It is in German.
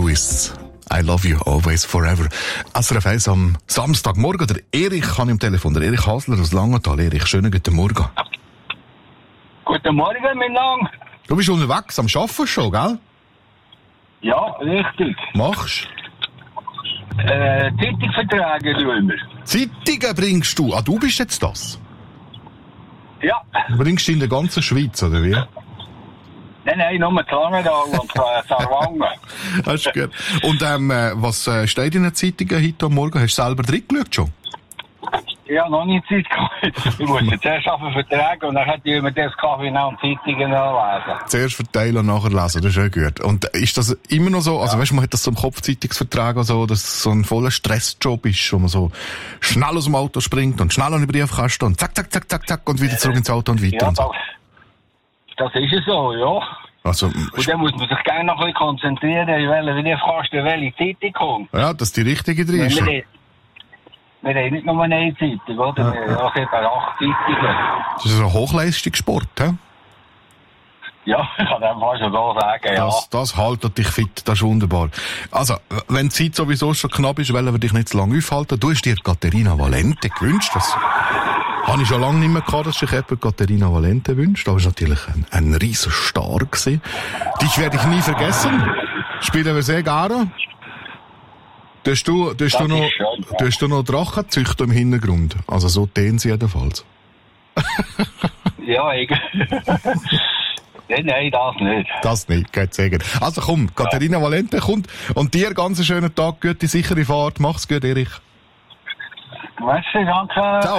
Lewis. I love you always forever. SRF 1 am Samstagmorgen. Der Erich kann im Telefon. Der Erich Hasler aus Langenthal. Erich, schönen guten Morgen. Guten Morgen, mein Name. Du bist unterwegs, am Arbeiten schon, gell? Ja, richtig. Machst? Zeitungsverträge tun wir. Zeitungen bringst du? Ah, du bist jetzt das? Ja. Bringst du in der ganzen Schweiz, oder wie? Nein, nur die Langenthal und Sarwangen. Das ist gut. Und was steht in den Zeitungen heute am Morgen? Hast du selber drin geschaut schon? Ja, noch nicht Zeit gehabt. Ich muss jetzt erst Verträge und dann hätte ich mir das Kaffee und Zeitungen lesen. Zuerst verteilen und nachher lesen, das ist auch gut. Und ist das immer noch so, also weißt du, man hat das so im Kopf, Zeitungsvertrag oder so, dass es so ein voller Stressjob ist, wo man so schnell aus dem Auto springt und schnell an den Briefkasten und zack, zack, zack, zack, zack und wieder zurück ins Auto und weiter. Ja, und so. Das ist es so, ja. Also, und dann muss man sich gerne noch ein bisschen konzentrieren, wie der Kasten, welche Zeitung kommt. ja, dass die richtige drin ist. Wir haben nicht nur eine Zeitung, oder? Wir haben auch etwa 8 Zeitungen. Das ist ein Hochleistungssport, hä? Ja, ich kann dem fast schon so sagen, ja. Das haltet dich fit, das ist wunderbar. Also, wenn die Zeit sowieso schon knapp ist, wollen wir dich nicht zu lange aufhalten. Du hast dir Caterina Valente gewünscht. Das habe ich schon lange nicht mehr gehabt, dass sich jemand Caterina Valente wünscht. Da war natürlich ein riesen Star gewesen. Dich werde ich nie vergessen. Spielen wir sehr gerne. Du hast du noch Drachenzüchter im Hintergrund? Also so tönen sie jedenfalls. Ja, eigentlich. Nein, das nicht. Das nicht, geht sagen. Also komm, Caterina Valente kommt und dir ganz einen schönen Tag, gute, sichere Fahrt. Mach's gut, Erich. Merci, danke. Ciao.